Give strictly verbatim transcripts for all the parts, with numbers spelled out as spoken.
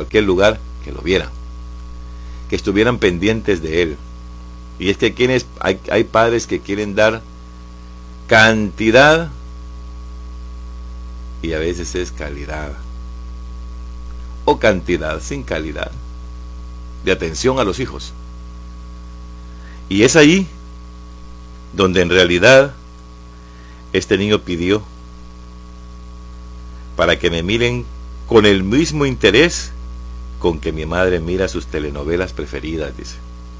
cualquier lugar, que lo vieran, que estuvieran pendientes de él. Y es que quienes, hay, hay padres que quieren dar cantidad y a veces es calidad, o cantidad sin calidad de atención a los hijos. Y es ahí donde en realidad este niño pidió para que me miren con el mismo interés con que mi madre mira sus telenovelas preferidas, dice,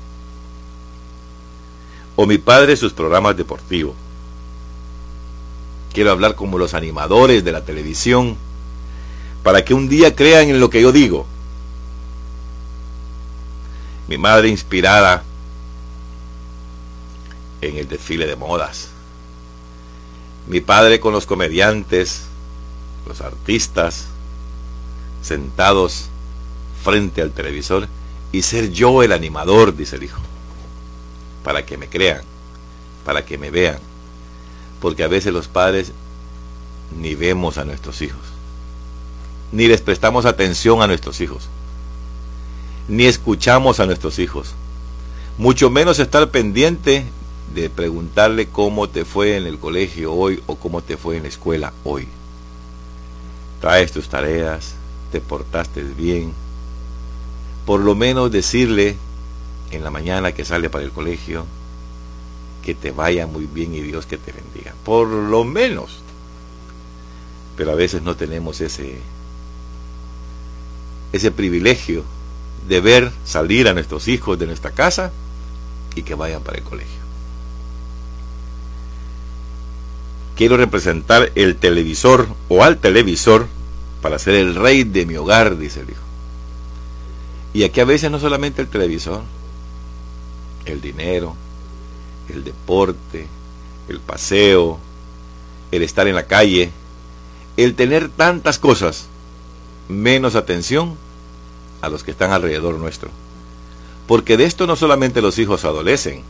o mi padre sus programas deportivos. Quiero hablar como los animadores de la televisión, para que un día crean en lo que yo digo. Mi madre inspirada en el desfile de modas. Mi padre con los comediantes, los artistas, sentados frente al televisor, y ser yo el animador, dice el hijo, para que me crean, para que me vean, porque a veces los padres ni vemos a nuestros hijos, ni les prestamos atención a nuestros hijos, ni escuchamos a nuestros hijos, mucho menos estar pendiente de preguntarle cómo te fue en el colegio hoy o cómo te fue en la escuela hoy. Traes tus tareas, te portaste bien. Por lo menos decirle en la mañana que sale para el colegio que te vaya muy bien y Dios que te bendiga. Por lo menos. Pero a veces no tenemos ese, ese privilegio de ver salir a nuestros hijos de nuestra casa y que vayan para el colegio. Quiero representar el televisor o al televisor para ser el rey de mi hogar, dice el hijo. Y aquí a veces no solamente el televisor, el dinero, el deporte, el paseo, el estar en la calle, el tener tantas cosas, menos atención a los que están alrededor nuestro. Porque de esto no solamente los hijos adolecen.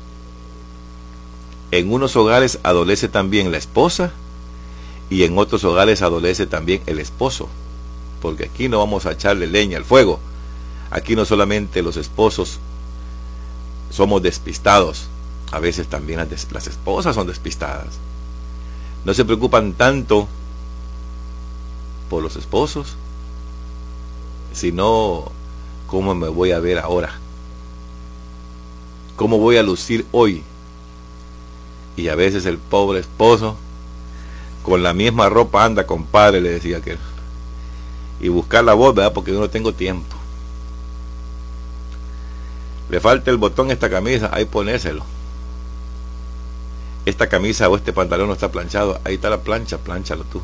En unos hogares adolece también la esposa y en otros hogares adolece también el esposo. Porque aquí no vamos a echarle leña al fuego. Aquí no solamente los esposos somos despistados, a veces también las, des las esposas son despistadas. No se preocupan tanto por los esposos, sino cómo me voy a ver ahora, cómo voy a lucir hoy. Y a veces el pobre esposo con la misma ropa anda, compadre, le decía que, y buscar la voz, ¿verdad? Porque yo no tengo tiempo. Le falta el botón a esta camisa, ahí ponérselo. Esta camisa o este pantalón no está planchado, ahí está la plancha, plánchalo tú.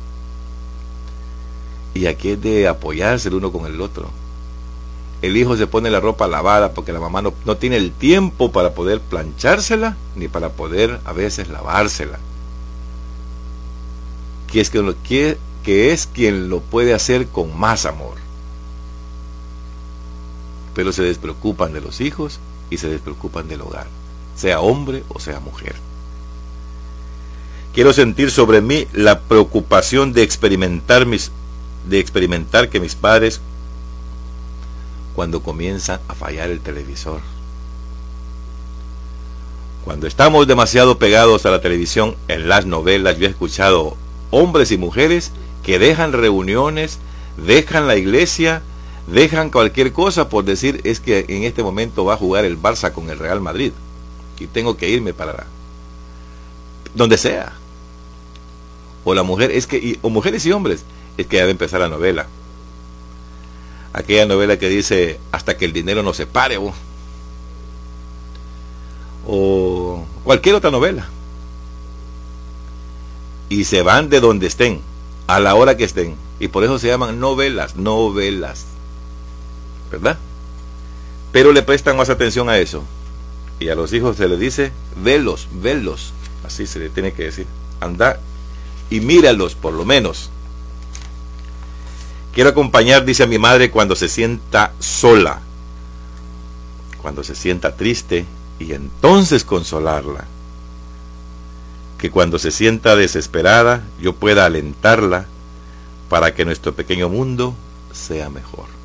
Y aquí es de apoyarse el uno con el otro. El hijo se pone la ropa lavada porque la mamá no, no tiene el tiempo para poder planchársela, ni para poder a veces lavársela. Que es, que, que, que es quien lo puede hacer con más amor. Pero se despreocupan de los hijos y se despreocupan del hogar, sea hombre o sea mujer. Quiero sentir sobre mí la preocupación de experimentar mis, de experimentar que mis padres, cuando comienzan a fallar el televisor, cuando estamos demasiado pegados a la televisión, en las novelas, yo he escuchado hombres y mujeres que dejan reuniones, dejan la iglesia, dejan cualquier cosa por decir, es que en este momento va a jugar el Barça con el Real Madrid y tengo que irme para donde sea. O la mujer, es que, y, o mujeres y hombres, es que ya va a empezar la novela. Aquella novela que dice, hasta que el dinero nos separe, oh. O cualquier otra novela. Y se van de donde estén, a la hora que estén. Y por eso se llaman novelas, novelas. ¿Verdad? Pero le prestan más atención a eso. Y a los hijos se les dice, velos, velos. Así se le tiene que decir. Anda y míralos por lo menos. Quiero acompañar, dice a mi madre, cuando se sienta sola, cuando se sienta triste, y entonces consolarla. Que cuando se sienta desesperada, yo pueda alentarla para que nuestro pequeño mundo sea mejor.